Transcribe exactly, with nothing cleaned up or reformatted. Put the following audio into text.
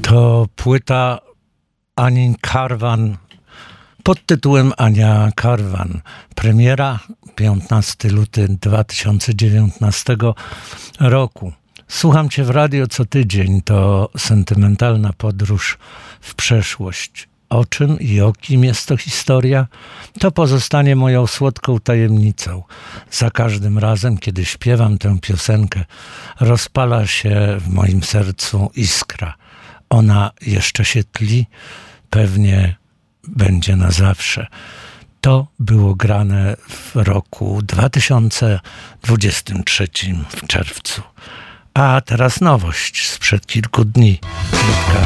To płyta Anin Karwan pod tytułem Ania Karwan. Premiera piętnastego lutego dwa tysiące dziewiętnastego roku. Słucham Cię w radio co tydzień. To sentymentalna podróż w przeszłość. O czym i o kim jest to historia? To pozostanie moją słodką tajemnicą. Za każdym razem, kiedy śpiewam tę piosenkę, rozpala się w moim sercu iskra. Ona jeszcze się tli, pewnie będzie na zawsze. To było grane w roku dwa tysiące dwudziestym trzecim w czerwcu. A teraz nowość sprzed kilku dni. Krótka.